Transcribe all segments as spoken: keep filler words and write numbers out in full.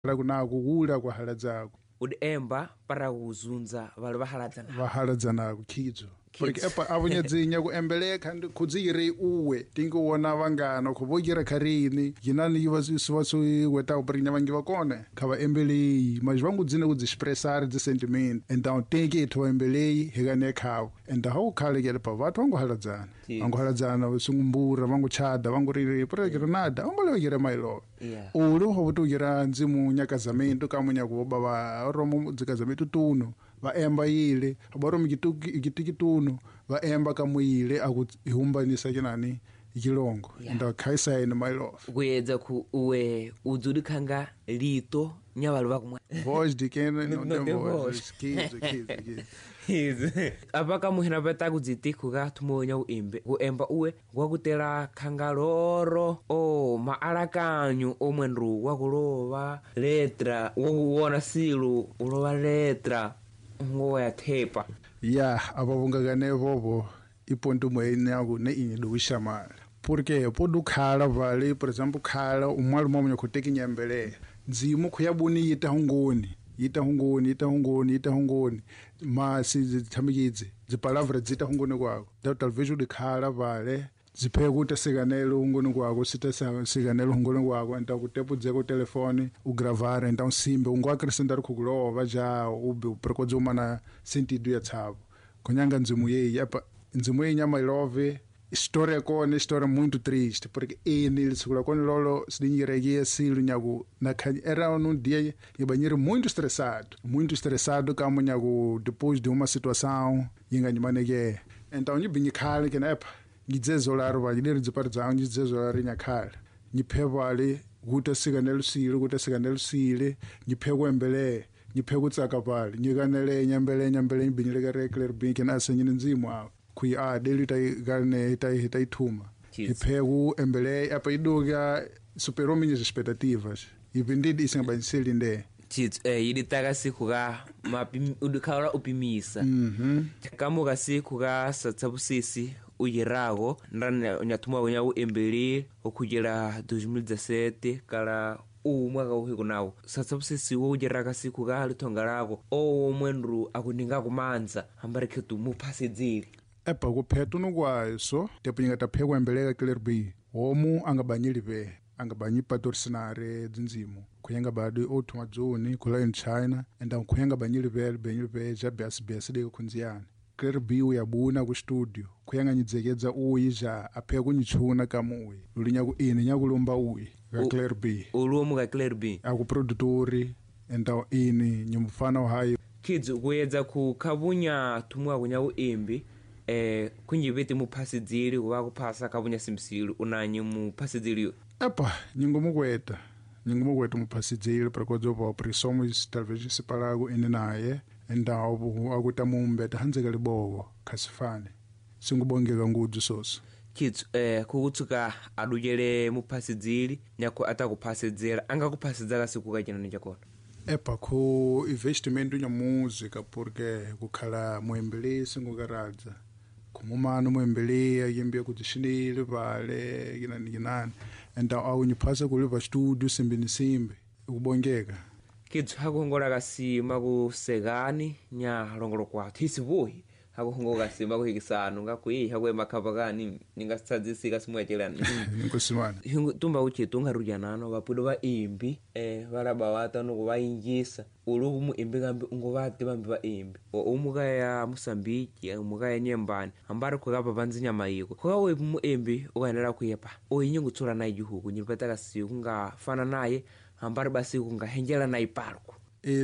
la kuna kukula kwa haladzako udemba para kuzunza vale vahaladzana vahaladzana khidzo porque epa avunyadzinya ku embeleka kudzire uwe tinkuona vangana kuvokira kharini yinani yiva siva swi weta uprinya vangi vakone khava embelei mas vangu dzine ku expressar de sentiment então tem que to embelei hegane khavo and how khale ke pa vathu vangu haladzana vangu haladzana sungumbura vangu chada vangu riri porque nada vangu le yira mailo ulu ho vutu yira ndzimu nyakazamento kamunya ku baba romo dzikazamento tuno va emba yile abaro mikitikituno va emba kamuyile akutihumbanisa kinani ikilongo yeah. Enda khaisa ine my love kuyedza ku uwe udzurikhanga lito nyavalo vakumwa voice dikene no no voice kids kids kids apaka muhina beta kudzitiku ka thumonya uimbe kuemba uwe kwakutela khanga loro o maalakanyu omwenru wakulova letra wokuwona silu ulova letra ngoya thepa ya abavungagane vovo iponto moyeni yaku ne inyedo wishamala porque podu khala vale por exemplo khala umwalo momnyo khoteki nyembele nzimu khuyabuni yita hungoni yita hungoni yita hungoni yita hungoni ma si thamikidze zipalavra zita hungoni kwako da talvez u dikhala vale zipheka utasekanela hungoni kwako sita sekanela hungoni kwako enta kutepudze ku telefone u gravara enta usimbe ungwakrisenda rukhulova ja ube uprekodzo mana sentido ya tsavo kunyanga nzimu yeyi apa nzimu yeyi nyama ilove história kone história muito triste porque ele lisukula kone lolo sidinyiregia silu nyaku na era num dia yabanyiri muito estressado muito estressado kama nyaku depois de uma situação yinga nyimaneke então nyibinyikhala ke na apa ngizezolaro valideri dziparizangu ngizezolaro nyakhala nyiphevale kuta sikanelo sile kuta sikanelo sile nyiphekwe embele nyiphekwe tsaka pale nyikanele nyambele nyambele nyibinyileka rekler binki na senyini nzimu awo kui a deli tai garne tai tai thuma nyiphekwe embele apa idoga superou minhas expectativas e vendidi isingabaniseli nde chits eh yiditaka siku ka mapim udikhala upimisa mhm kamuka siku ka satsabusisi uyirako ndana nyathuma wenya uembeli okujela dois mil e dezessete kala umwaka uhiko nawo satsabusisi uyiraka siku ka litonga lako o mwenru akuninga kumanza ambarekhetu muphasedzeli epa kuphetu nokwaso tepunyinga taphekwa embeleka clearby homu angabanyili be angabanyi patrocinare dzinzimu kuyenga badi otu madzoni kula in China enda kuyenga banyili be benyili be ja bas bas de kunziana clearby uyabuna ku studio kuyenga nyidzekeza uyi ja aphe kunyichuna kamuyi lulinya ku ine nyakulumba uyi ka clearby ulumu ka clearby aku produtori enda ini nyumfana hayo kids kuyedza ku kabunya tumwa kunya uimbi eh kunjibeti muphasedzeli wa kuphasa kabunya simsili unanye muphasedzeli epa nyingumukweta nyingumukweta muphasedzeli prekodzo pa somos talvez separago ine naye endawo akutamumbe tahanzeka libowo khasifane singubongeka ngudzu soso kids eh kukutsuka adujele muphasedzeli nyako atakuphasedzela angakuphasedzela siku kachina chakona epa ku investimento nya música porque kukhala muembele singukaradza kumumano muembele yembia kutishini vale yinani yinani enda au nyiphasa kuliva studio simbini simbe ukubongeka kids hakuhongola kasima kusegani nya longolo kwa tisibuhi hakuhongola kasima kuhikisano ngakui hakwema khavakani ningasadzisika simwechelana ninkusimana tumba uchi tungarujanano vapudo va imbi eh valaba watano kuvainjisa ulubu mu imbi kambi ungovati vambi va imbi umuka ya Mosambiki umuka ya Nyembani ambari kukapa vanzinya mayiko kukawe mu imbi ukaendelea kuyepa oyinyungu tsura nayi juhuku nyilipataka siku ngafana naye ambari basi kungahenjela nayi parku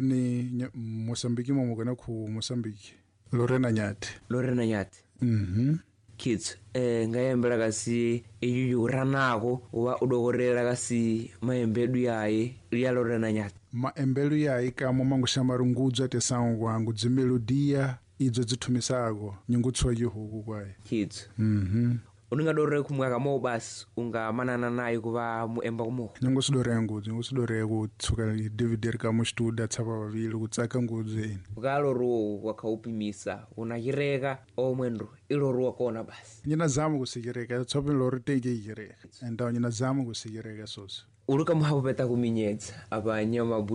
eni Mosambiki momukana ku Mosambiki Lorena Nyati Lorena Nyati mhm kids eh ngayembela kasi iyuranako wa udogorela kasi maembedu yaye ya Lorena Nyati maembelu yaye kama mangushamarungudza atesangu wangu dzimelodia idzo dzithumisako nyungutswa yihuku kwaye kids mhm uningadore kumwaka mo basi ungamanana naye kuva muemba kumoho nyongosidore ngudzi nyongosidore kutsuka David ka mustuda tsapa vavili kutsaka ngudzi ukaloro wakaupimisa unachireka omwendo iloro kona basi nyina zama kusikireka tsope lori teke ikireka enda nyina zama kusikireka soso uluka muhapo peta kuminyetsa apa nyama